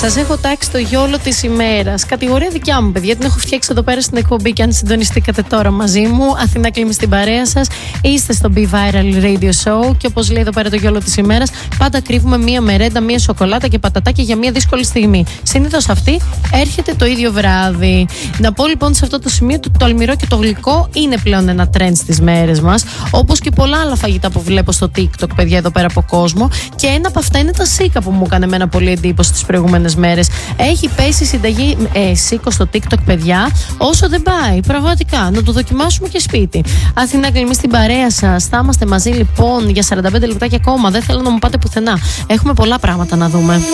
Σας έχω τάξει το γιόλο της ημέρας. Κατηγορία δικιά μου, παιδιά. Την έχω φτιάξει εδώ πέρα στην εκπομπή. Και αν συντονιστήκατε τώρα μαζί μου, Αθηνά Κλίμη στην παρέα σας. Είστε στο Be Viral Radio Show. Και όπως λέει εδώ πέρα το γιόλο της ημέρας, πάντα κρύβουμε μία μερέντα, μία σοκολάτα και πατατάκια για μία δύσκολη στιγμή. Συνήθως αυτή έρχεται το ίδιο βράδυ. Να πω λοιπόν σε αυτό το σημείο ότι το αλμυρό και το γλυκό είναι πλέον ένα trend στις μέρες μας. Όπως και πολλά άλλα φαγητά που βλέπω στο TikTok, παιδιά, εδώ πέρα από κόσμο. Και ένα από αυτά είναι τα σίκα που μου έκανε εμένα πολύ εντύπωση τις προηγούμενες μέρες. Έχει πέσει συνταγή σίκο στο TikTok, παιδιά, όσο δεν πάει. Πραγματικά, να το δοκιμάσουμε και σπίτι. Αθηνά Κλίμη στην παρέα σας. Θα είμαστε μαζί λοιπόν για 45 λεπτάκια ακόμα. Δεν θέλω να μου πάτε πουθενά. Έχουμε πολλά πράγματα να δούμε.